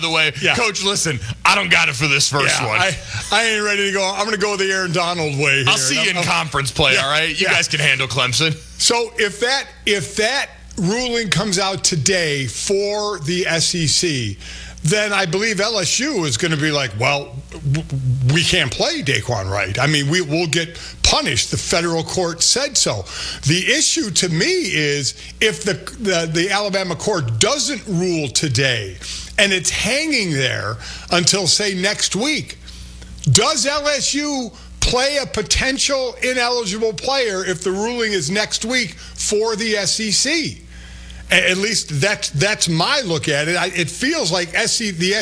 the way. Yeah. Coach, listen, I don't got it for this first one. I ain't ready to go. I'm going to go the Aaron Donald way here. I'll see you in conference play, all right? You guys can handle Clemson. So if that ruling comes out today for the SEC, then I believe LSU is going to be like, well, we can't play Daquan Wright. I mean, we'll get punished. The federal court said so. The issue to me is if the Alabama court doesn't rule today and it's hanging there until, say, next week, does LSU play a potential ineligible player if the ruling is next week for the SEC? At least that's my look at it. It feels like the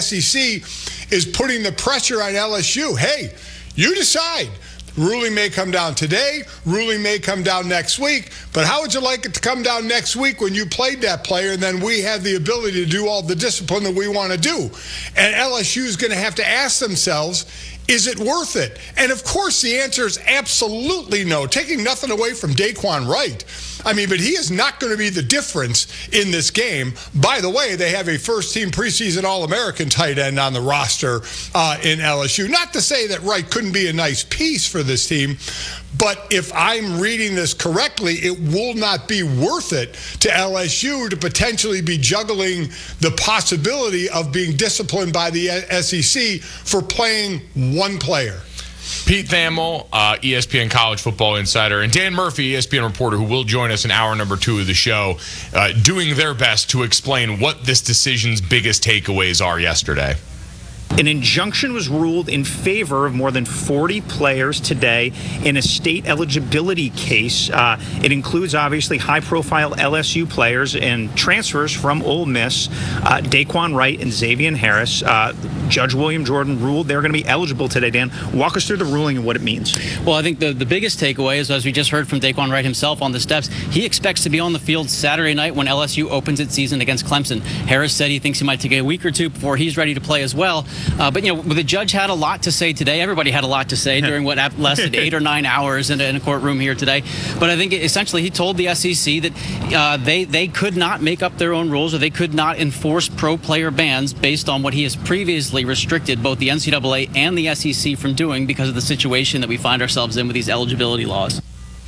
SEC is putting the pressure on LSU. Hey, you decide. Ruling may come down today. Ruling may come down next week. But how would you like it to come down next week when you played that player and then we have the ability to do all the discipline that we want to do? And LSU is going to have to ask themselves, is it worth it? And, of course, the answer is absolutely no. Taking nothing away from Daquan Wright. I mean, but he is not going to be the difference in this game. By the way, they have a first-team preseason All-American tight end on the roster in LSU. Not to say that Wright couldn't be a nice piece for this team, but if I'm reading this correctly, it will not be worth it to LSU to potentially be juggling the possibility of being disciplined by the SEC for playing one player. Pete Thamel, ESPN College Football Insider, and Dan Murphy, ESPN reporter, who will join us in hour number 2 of the show, doing their best to explain what this decision's biggest takeaways are yesterday. An injunction was ruled in favor of more than 40 players today in a state eligibility case. It includes, obviously, high-profile LSU players and transfers from Ole Miss, Daquan Wright and Xavier Harris. Judge William Jordan ruled they're going to be eligible today. Dan, walk us through the ruling and what it means. Well, I think the biggest takeaway is, as we just heard from Daquan Wright himself on the steps, he expects to be on the field Saturday night when LSU opens its season against Clemson. Harris said he thinks he might take a week or two before he's ready to play as well. But, you know, the judge had a lot to say today. Everybody had a lot to say during what lasted 8 or 9 hours in a courtroom here today. But I think essentially he told the SEC that they could not make up their own rules, or they could not enforce pro-player bans based on what he has previously restricted both the NCAA and the SEC from doing because of the situation that we find ourselves in with these eligibility laws.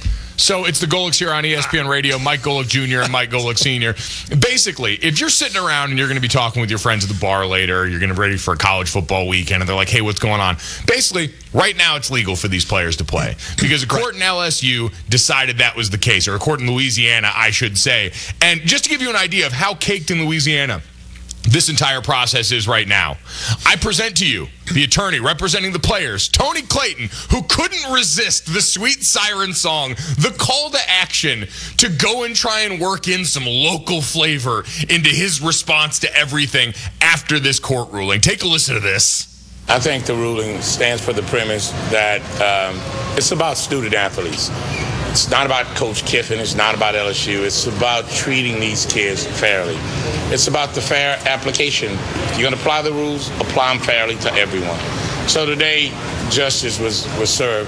So it's the Golics here on ESPN Radio, Mike Golick Jr. and Mike Golick Sr. Basically, if you're sitting around and you're going to be talking with your friends at the bar later, you're going to be ready for a college football weekend, and they're like, hey, what's going on? Basically, right now it's legal for these players to play because a court in LSU decided that was the case, or a court in Louisiana, I should say. And just to give you an idea of how caked in Louisiana this entire process is right now, I present to you the attorney representing the players, Tony Clayton, who couldn't resist the sweet siren song, the call to action to go and try and work in some local flavor into his response to everything after this court ruling. Take a listen to this. I think the ruling stands for the premise that it's about student athletes. It's not about Coach Kiffin. It's not about LSU. It's about treating these kids fairly. It's about the fair application. If you're going to apply the rules, apply them fairly to everyone. So today, justice was served,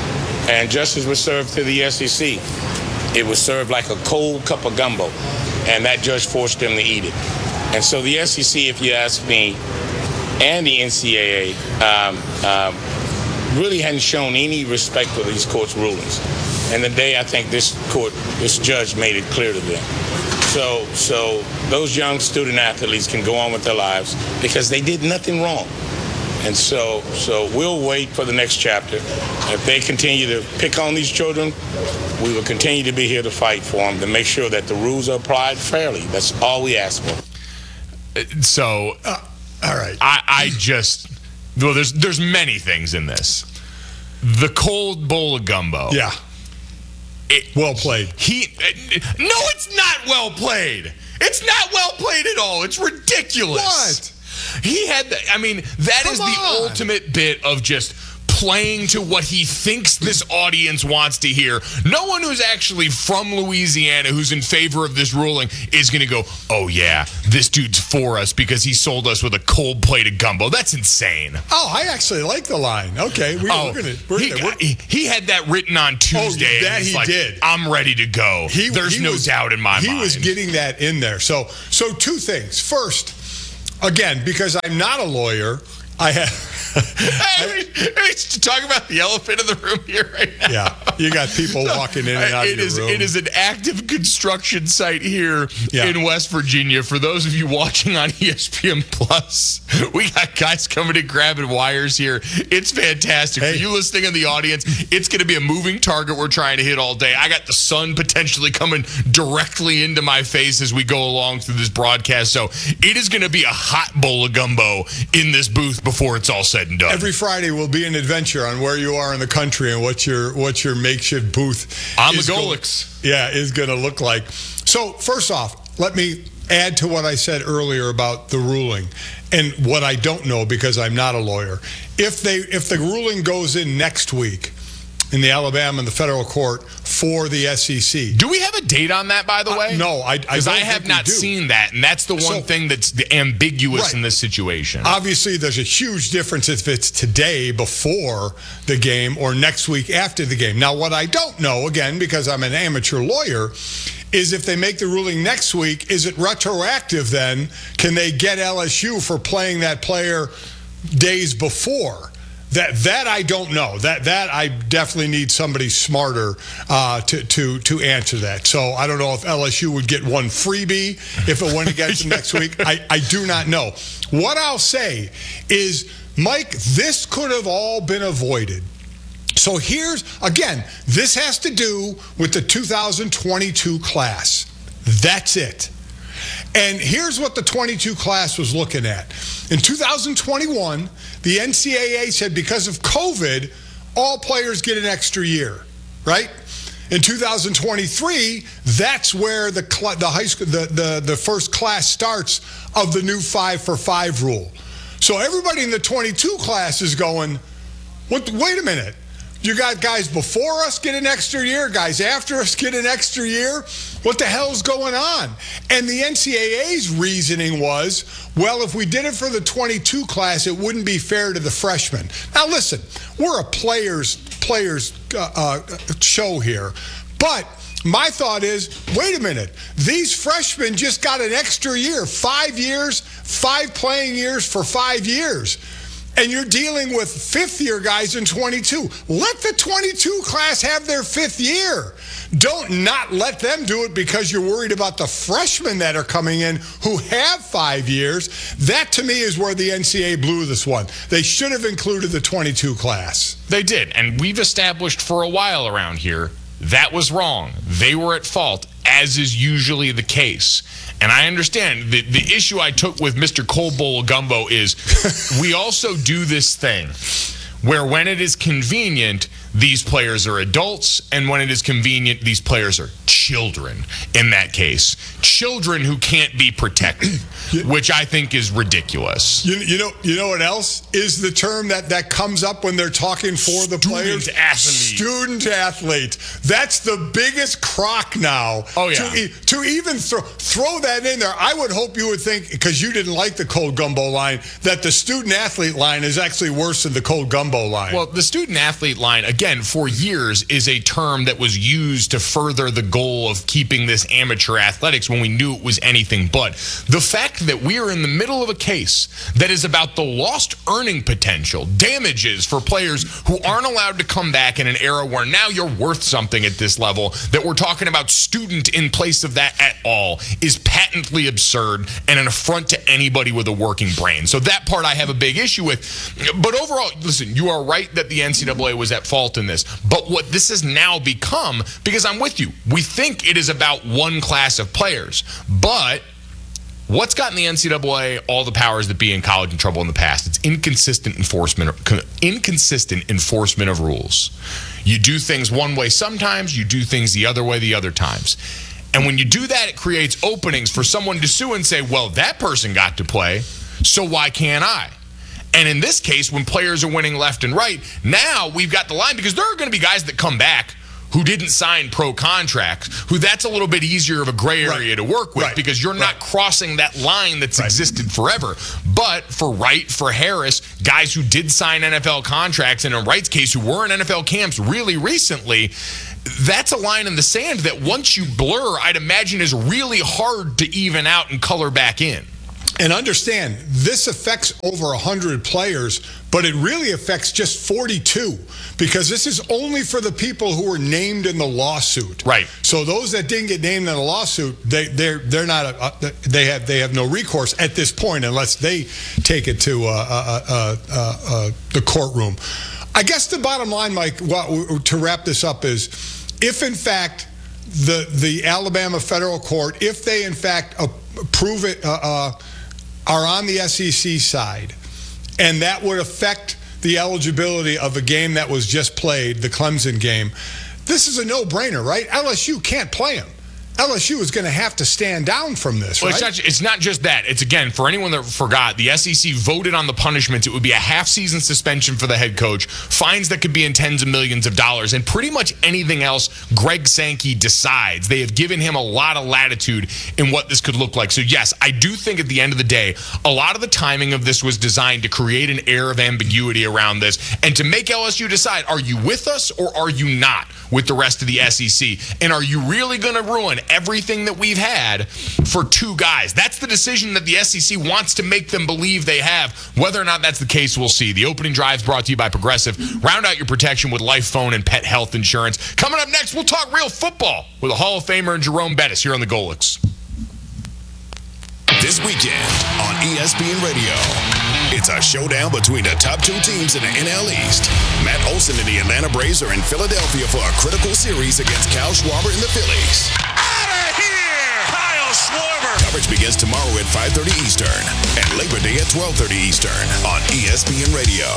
and justice was served to the SEC. It was served like a cold cup of gumbo, and that judge forced them to eat it. And so the SEC, if you ask me, and the NCAA really hadn't shown any respect for these court's rulings. And today, I think this judge made it clear to them. So those young student athletes can go on with their lives because they did nothing wrong. And so we'll wait for the next chapter. If they continue to pick on these children, we will continue to be here to fight for them, to make sure that the rules are applied fairly. That's all we ask for. So, all right. Well, there's many things in this. The cold bowl of gumbo. Yeah. Well played. No, it's not well played. It's not well played at all. It's ridiculous. What? He had, that is the ultimate bit of just playing to what he thinks this audience wants to hear. No one who's actually from Louisiana who's in favor of this ruling is going to go, oh yeah, this dude's for us because he sold us with a cold plate of gumbo. That's insane. Oh, I actually like the line. Okay, he had that written on Tuesday. Oh, that he did. I'm ready to go. There's no doubt in my mind. He was getting that in there. So two things. First, again, because I'm not a lawyer, I have. Talk about the elephant in the room here right now. Yeah, you got people walking in and out of your room. It is an active construction site here in West Virginia. For those of you watching on ESPN Plus, we got guys coming in grabbing wires here. It's fantastic. For you listening in the audience, it's going to be a moving target we're trying to hit all day. I got the sun potentially coming directly into my face as we go along through this broadcast. So it is going to be a hot bowl of gumbo in this booth before it's all said and done. Every Friday will be an adventure on where you are in the country and what your makeshift booth on the Golics is going to look like. So first off, let me add to what I said earlier about the ruling and what I don't know because I'm not a lawyer. If the ruling goes in next week in the Alabama and the federal court for the SEC. Do we have a date on that, by the way? No, I have not seen that, and that's the one thing that's ambiguous in this situation. Obviously, there's a huge difference if it's today before the game or next week after the game. Now, what I don't know, again, because I'm an amateur lawyer, is if they make the ruling next week, is it retroactive then? Can they get LSU for playing that player days before? That I don't know. That I definitely need somebody smarter to answer that. So I don't know if LSU would get one freebie if it went against them next week. I do not know. What I'll say is, Mike, this could have all been avoided. So here's, again, this has to do with the 2022 class. That's it. And here's what the 22 class was looking at. In 2021, the NCAA said because of COVID, all players get an extra year, right? In 2023, that's where the high school, the first class starts of the new 5-for-5 rule. So everybody in the 22 class is going, wait a minute. You got guys before us get an extra year, guys after us get an extra year. What the hell's going on? And the NCAA's reasoning was, well, if we did it for the 22 class, it wouldn't be fair to the freshmen. Now, listen, we're a players show here, but my thought is, wait a minute, these freshmen just got an extra year, 5 years, 5 playing years for 5 years. And you're dealing with fifth-year guys in 22. Let the 22 class have their 5th year. Don't not let them do it because you're worried about the freshmen that are coming in who have 5 years. That, to me, is where the NCAA blew this one. They should have included the 22 class. They did, and we've established for a while around here that was wrong. They were at fault, as is usually the case. And I understand the issue I took with Mr. Cold Bowl of Gumbo is we also do this thing where when it is convenient, these players are adults, and when it is convenient, these players are children in that case. Children who can't be protected, which I think is ridiculous. You know what else is the term that comes up when they're talking for the players? Student athlete. Student athlete. That's the biggest crock now. Oh, yeah. To even throw that in there, I would hope you would think, because you didn't like the cold gumbo line, that the student athlete line is actually worse than the cold gumbo line. Well, the student athlete line, again, for years is a term that was used to further the goal of keeping this amateur athletics when we knew it was anything but. The fact that we are in the middle of a case that is about the lost earning potential, damages for players who aren't allowed to come back in an era where now you're worth something at this level, that we're talking about student in place of that at all, is patently absurd and an affront to anybody with a working brain. So that part I have a big issue with. But overall, listen, you are right that the NCAA was at fault in this. But what this has now become, because I'm with you, we think it is about one class of players. But what's gotten the NCAA all the powers that be in college in trouble in the past? It's inconsistent enforcement of rules. You do things one way sometimes, you do things the other way the other times. And when you do that, it creates openings for someone to sue and say, well, that person got to play, so why can't I? And in this case, when players are winning left and right, now we've got the line, because there are going to be guys that come back who didn't sign pro contracts, who that's a little bit easier of a gray area to work with, because you're not crossing that line that's existed forever. But for Wright, for Harris, guys who did sign NFL contracts, and in Wright's case, who were in NFL camps really recently, that's a line in the sand that once you blur, I'd imagine is really hard to even out and color back in. And understand, this affects over 100 players, but it really affects just 42 because this is only for the people who were named in the lawsuit. Right. So those that didn't get named in the lawsuit, they're not they have no recourse at this point unless they take it to the courtroom. I guess the bottom line, Mike, to wrap this up is, if in fact the Alabama federal court, if they in fact approve it. Are on the SEC side, and that would affect the eligibility of a game that was just played, the Clemson game. This is a no-brainer, right? LSU can't play him. LSU is going to have to stand down from this, well, right? It's not just that. It's, again, for anyone that forgot, the SEC voted on the punishments. It would be a half-season suspension for the head coach, fines that could be in tens of millions of dollars, and pretty much anything else Greg Sankey decides. They have given him a lot of latitude in what this could look like. So, yes, I do think at the end of the day, a lot of the timing of this was designed to create an air of ambiguity around this and to make LSU decide, are you with us or are you not with the rest of the SEC? And are you really going to ruin everything that we've had for two guys? That's the decision that the SEC wants to make them believe they have. Whether or not that's the case, we'll see. The opening drive is brought to you by Progressive. Round out your protection with life, phone, and pet health insurance. Coming up next, we'll talk real football with a Hall of Famer and Jerome Bettis here on the Golics. This weekend on ESPN Radio, it's a showdown between the top two teams in the NL East. Matt Olson and the Atlanta Braves are in Philadelphia for a critical series against Kyle Schwarber and the Phillies. Out of here! Kyle Schwarber! Coverage begins tomorrow at 5:30 Eastern and Labor Day at 12:30 Eastern on ESPN Radio.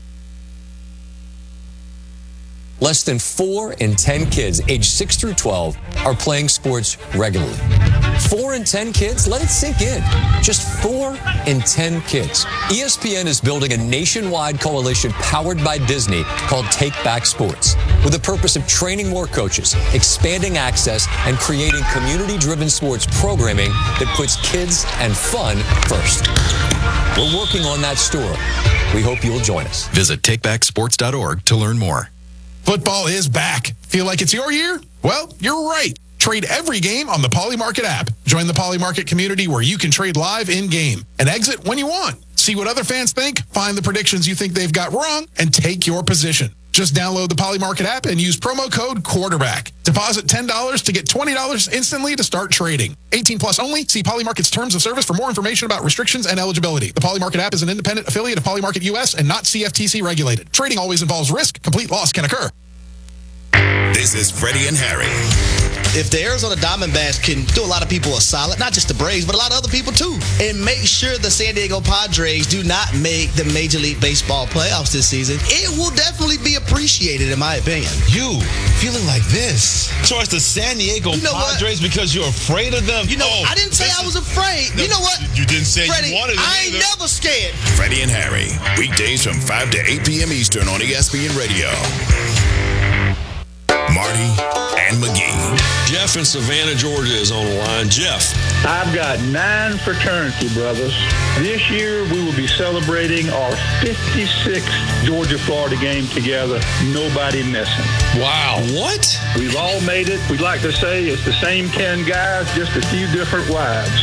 Less than 4 in 10 kids aged 6 through 12 are playing sports regularly. 4 in 10 kids? Let it sink in. Just 4 in 10 kids. ESPN is building a nationwide coalition powered by Disney called Take Back Sports, with the purpose of training more coaches, expanding access, and creating community-driven sports programming that puts kids and fun first. We're working on that story. We hope you'll join us. Visit takebacksports.org to learn more. Football is back. Feel like it's your year? Well, you're right. Trade every game on the Polymarket app. Join the Polymarket community where you can trade live in-game and exit when you want. See what other fans think, find the predictions you think they've got wrong, and take your position. Just download the Polymarket app and use promo code QUARTERBACK. Deposit $10 to get $20 instantly to start trading. 18 plus only. See Polymarket's terms of service for more information about restrictions and eligibility. The Polymarket app is an independent affiliate of Polymarket US and not CFTC regulated. Trading always involves risk. Complete loss can occur. This is Freddie and Harry. If the Arizona Diamondbacks can do a lot of people a solid, not just the Braves, but a lot of other people too, and make sure the San Diego Padres do not make the Major League Baseball playoffs this season, it will definitely be appreciated, in my opinion. You feeling like this towards the San Diego Padres because you're afraid of them? I didn't say I was afraid. No, you know what? You didn't say Freddie, you wanted them I ain't either. never scared. Freddie and Harry, weekdays from 5 to 8 p.m. Eastern on ESPN Radio. Marty and McGee. Jeff in Savannah, Georgia is on the line. Jeff. I've got 9 fraternity brothers. This year we will be celebrating our 56th Georgia-Florida game together. Nobody missing. Wow. What? We've all made it. We'd like to say it's the same 10 guys, just a few different wives.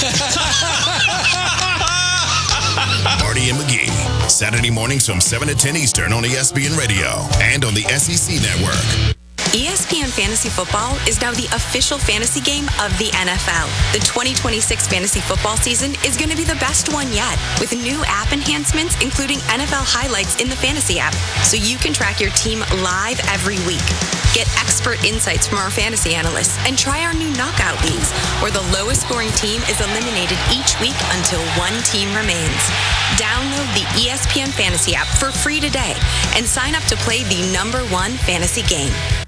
Marty and McGee. Saturday mornings from 7 to 10 Eastern on ESPN Radio and on the SEC Network. ESPN Fantasy Football is now the official fantasy game of the NFL. The 2026 fantasy football season is going to be the best one yet, with new app enhancements, including NFL highlights in the fantasy app, so you can track your team live every week. Get expert insights from our fantasy analysts and try our new knockout leagues, where the lowest scoring team is eliminated each week until one team remains. Download the ESPN Fantasy app for free today and sign up to play the #1 fantasy game.